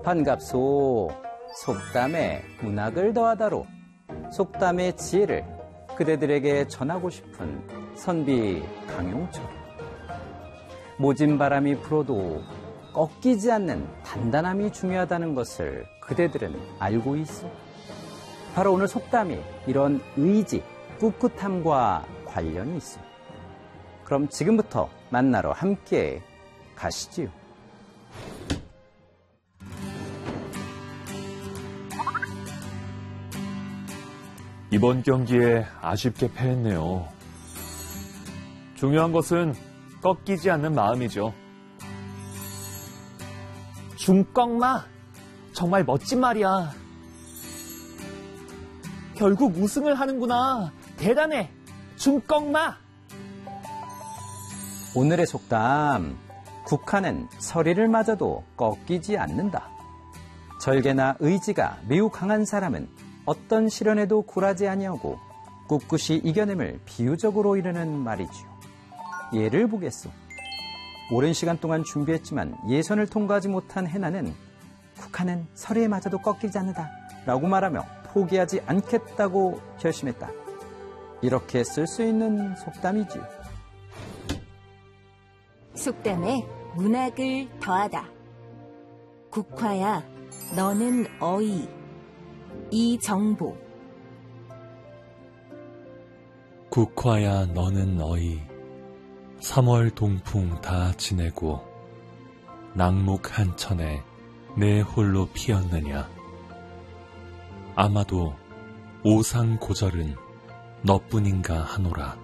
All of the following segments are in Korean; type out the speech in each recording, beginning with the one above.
반갑소. 속담에 문학을 더하다로 속담의 지혜를 그대들에게 전하고 싶은 선비 강용철. 모진 바람이 불어도 꺾이지 않는 단단함이 중요하다는 것을 그대들은 알고 있어. 바로 오늘 속담이 이런 의지, 꿋꿋함과 관련이 있어. 그럼 지금부터 만나러 함께 가시지요. 이번 경기에 아쉽게 패했네요. 중요한 것은 꺾이지 않는 마음이죠. 중꺾마, 정말 멋진 말이야. 결국 우승을 하는구나. 대단해. 중꺾마. 오늘의 속담, 국화는 서리를 맞아도 꺾이지 않는다. 절개나 의지가 매우 강한 사람은 어떤 시련에도 굴하지 아니하고 꿋꿋이 이겨냄을 비유적으로 이르는 말이지요. 예를 보겠소. 오랜 시간 동안 준비했지만 예선을 통과하지 못한 해나는 국화는 서리에 맞아도 꺾이지 않는다 라고 말하며 포기하지 않겠다고 결심했다. 이렇게 쓸 수 있는 속담이지요. 속담에 문학을 더하다. 국화야, 너는 어이. 이정보. 국화야 너는 어이. 3월 동풍 다 지내고 낙목 한천에 내 홀로 피었느냐. 아마도 오상고절은 너뿐인가 하노라.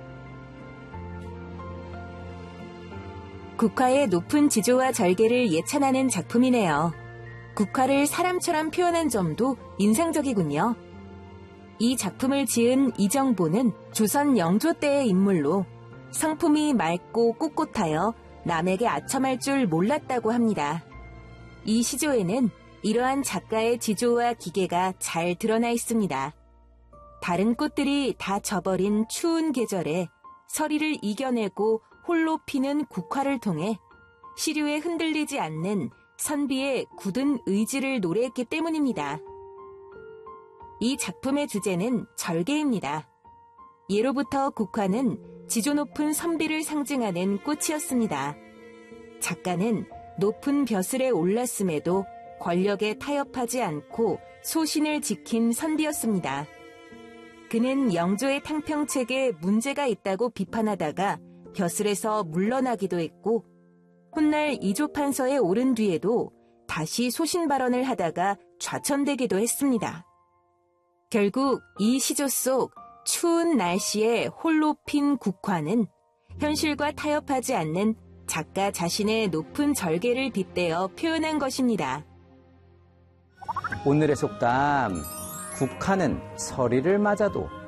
국화의 높은 지조와 절개를 예찬하는 작품이네요. 국화를 사람처럼 표현한 점도 인상적이군요. 이 작품을 지은 이정보는 조선 영조 때의 인물로 성품이 맑고 꼿꼿하여 남에게 아첨할 줄 몰랐다고 합니다. 이 시조에는 이러한 작가의 지조와 기계가 잘 드러나 있습니다. 다른 꽃들이 다 져버린 추운 계절에 서리를 이겨내고 홀로 피는 국화를 통해 시류에 흔들리지 않는 선비의 굳은 의지를 노래했기 때문입니다. 이 작품의 주제는 절개입니다. 예로부터 국화는 지조 높은 선비를 상징하는 꽃이었습니다. 작가는 높은 벼슬에 올랐음에도 권력에 타협하지 않고 소신을 지킨 선비였습니다. 그는 영조의 탕평책에 문제가 있다고 비판하다가 벼슬에서 물러나기도 했고 훗날 이조판서에 오른 뒤에도 다시 소신 발언을 하다가 좌천되기도 했습니다. 결국 이 시조 속 추운 날씨에 홀로 핀 국화는 현실과 타협하지 않는 작가 자신의 높은 절개를 빗대어 표현한 것입니다. 오늘의 속담, 국화는 서리를 맞아도